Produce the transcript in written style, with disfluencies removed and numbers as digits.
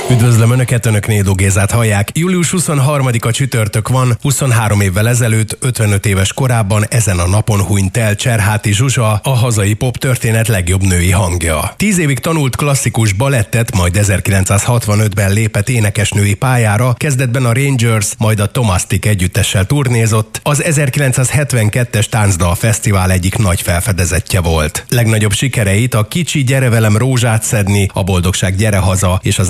Üdvözlöm Önöket, Önök Nédó Gézát hallják. Július 23-a csütörtök van, 23 évvel ezelőtt, 55 éves korában ezen a napon hunyt el Cserháti Zsuzsa, a hazai pop történet legjobb női hangja. 10 évig tanult klasszikus balettet, majd 1965-ben lépett énekesnői pályára, kezdetben a Rangers, majd a Tomasztik együttessel turnézott, az 1972-es Táncdal Fesztivál egyik nagy felfedezettje volt. Legnagyobb sikereit a Kicsi, gyere velem rózsát szedni, a Boldogság gyere haza és az